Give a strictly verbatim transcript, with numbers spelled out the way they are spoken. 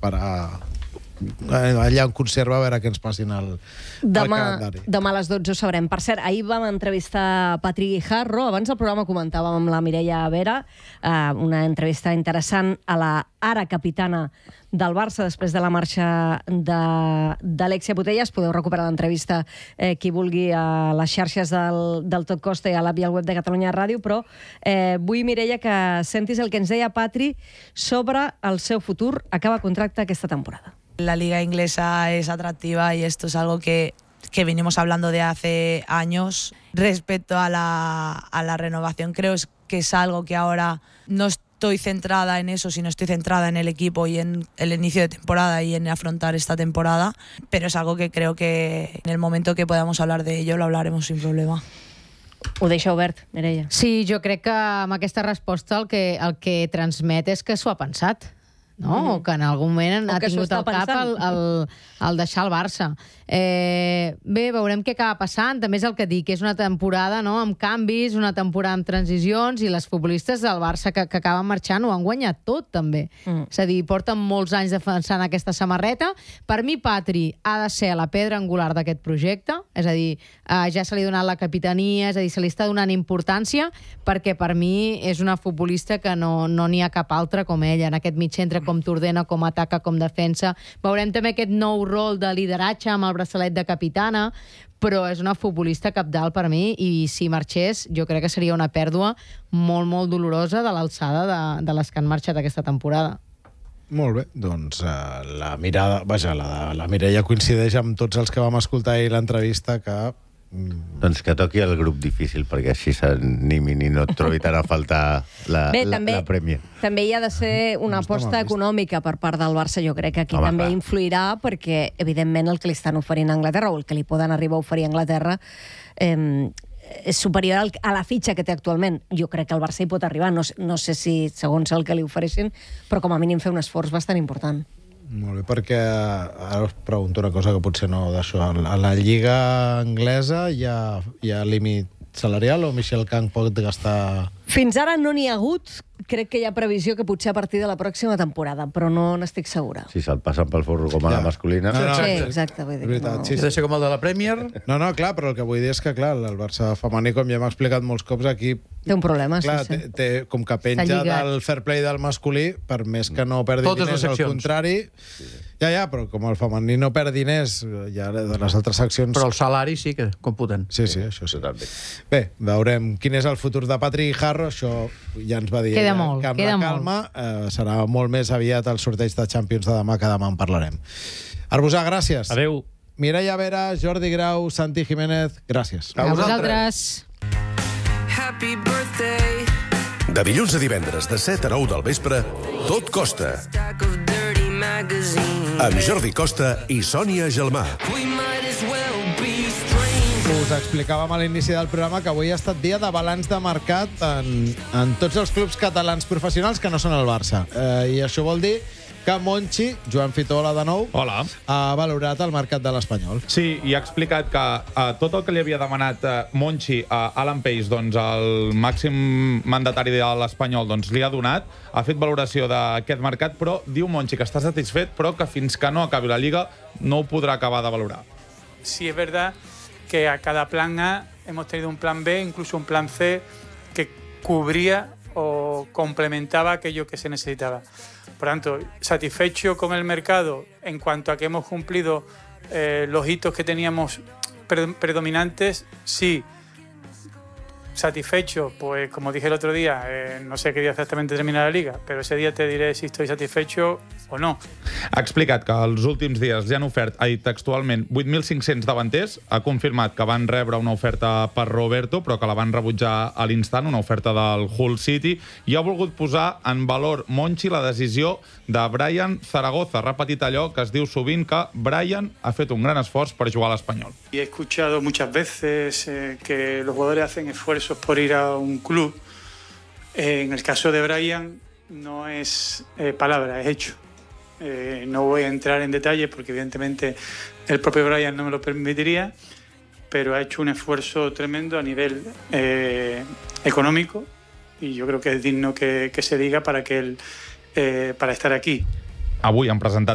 esperar allà on conserva a veure què ens passin el, demà, el calendari. Demà a les dotze ho sabrem. Per cert, ahir vam entrevistar Patri Guijarro. Abans del programa comentàvem amb la Mireia Vera eh, una entrevista interessant a la ara capitana del Barça després de la marxa d'Alexia Putellas. Podeu recuperar l'entrevista eh, qui vulgui a les xarxes del, del Tot Costa i a l'app i al web de Catalunya Ràdio, però eh, vull, Mireia, que sentis el que ens deia Patri sobre el seu futur. Acaba contracte aquesta temporada. La liga inglesa es atractiva y esto es algo que, que venimos hablando de hace años. Respecto a la, a la renovación, creo que es algo que ahora no estoy centrada en eso, sino estoy centrada en el equipo y en el inicio de temporada y en afrontar esta temporada, pero es algo que creo que en el momento que podamos hablar de ello lo hablaremos sin problema. Ho deixa obert, Mireia. Sí, jo crec que amb aquesta resposta el que, el que transmet és que s'ho ha pensat. No? Mm. O que en algun moment ha tingut al cap el, el, el deixar el Barça. Eh, bé, veurem què acaba passant. També és el que dic, és una temporada, no?, amb canvis, una temporada amb transicions, i les futbolistes del Barça que, que acaben marxant ho han guanyat tot, també. Mm. És a dir, porten molts anys defensant aquesta samarreta. Per mi, Patri ha de ser la pedra angular d'aquest projecte, és a dir, eh, ja se li ha donat la capitania, és a dir, se li està donant importància, perquè per mi és una futbolista que no no n'hi ha cap altra com ella, en aquest mig centre, com t'ordena, com ataca, com defensa. Veurem també aquest nou rol de lideratge amb el braçalet de capitana, però és una futbolista cabdal per mi, i si marxés jo crec que seria una pèrdua molt, molt dolorosa de l'alçada de, de les que han marxat aquesta temporada. Molt bé, doncs uh, la mirada, vaja, la, la Mireia coincideix amb tots els que vam escoltar ahir l'entrevista que... Doncs que toqui el grup difícil, perquè així s'animin i no et trobi tant a faltar la, Bé, la, també, la Premier. També hi ha de ser una aposta econòmica per part del Barça. Jo crec que aquí Home, també clar. influirà, perquè, evidentment, el que li estan oferint a Anglaterra, o el que li poden arribar a oferir a Anglaterra, eh, és superior al, a la fitxa que té actualment. Jo crec que el Barça hi pot arribar. No, no sé si segons el que li ofereixin, però com a mínim fer un esforç bastant important. Molt bé, perquè ara us pregunto una cosa que potser no d'això. A la Lliga anglesa hi ha, hi ha límit salarial o Michel Kang pot gastar... Fins ara no n'hi ha hagut. Crec que hi ha previsió que potser a partir de la pròxima temporada, però no n'estic segura. Si se'l passen pel forro com a Ja. la masculina... No, no, Sí, sí. exacte. Vull dir, Veritat, no... sí, Ha de ser com el de la Premier. No, no, clar, però el que vull dir és que, clar, el Barça femení, com ja hem explicat molts cops aquí... Té un problema, clar, sí, sí. té, té, com que penja Està lligat. del fair play del masculí, per més que no perdi Totes les diners, al seccions. contrari... Ja, ja, però com el femení no perd diners, ja de les altres seccions... Però el salari sí que computen. Sí, sí, això sí. Totalment. Bé, veurem quin és el futur de Patri Guijarro, això ja ens va dir Queda ella, molt, que amb queda la calma eh, serà molt més aviat el sorteig de Champions de demà, que demà en parlarem. Arbusà, gràcies. Adéu. Mireia Vera, Jordi Grau, Santi Jiménez, gràcies. A vosaltres. Happy birthday. De dilluns a divendres, de set a nou del vespre, Tot Costa. Stack of dirty magazines. Amb Jordi Costa i Sònia Gelmà. We might as well be strangers. Us explicàvem a l'inici del programa que avui ha estat dia de balanç de mercat en, en tots els clubs catalans professionals que no són el Barça. Eh, I això vol dir que Monchi, Joan Fitola de nou, Hola. ha valorat el mercat de l'Espanyol. Sí, i ha explicat que uh, tot el que li havia demanat uh, Monchi a Alan Pace, doncs el màxim mandatari de l'Espanyol, doncs li ha donat, ha fet valoració d'aquest mercat, però diu Monchi que està satisfet, però que fins que no acabi la Lliga no ho podrà acabar de valorar. Sí es verdad que a cada plan A hemos tenido un plan B, incluso un plan C, que cubría o complementaba aquello que se necesitaba. Por tanto, satisfecho con el mercado en cuanto a que hemos cumplido eh, los hitos que teníamos pre predominantes, sí. Satisfecho, pues como dije el otro día, eh, no sé qué día exactamente termina la Liga, pero ese día te diré si estoy satisfecho o no. Ha explicat que els últims dies li han ofert, ha dit textualment, vuit mil cinc-cents davanters, ha confirmat que van rebre una oferta per Roberto, però que la van rebutjar a l'instant, una oferta del Hull City, i ha volgut posar en valor Monchi la decisió de Brian Zaragoza. Ha repetit allò que es diu sovint, que Brian ha fet un gran esforç per jugar a l'Espanyol. Y he escuchado muchas veces eh, que los jugadores hacen esfuerzos por ir a un club. Eh, en el caso de Brian no es eh, palabra, es hecho. Eh, no voy a entrar en detalle porque evidentemente el propio Brian no me lo permitiría, pero ha hecho un esfuerzo tremendo a nivel eh, económico y yo creo que es digno que, que se diga para que él, eh, para estar aquí. Avui han presentat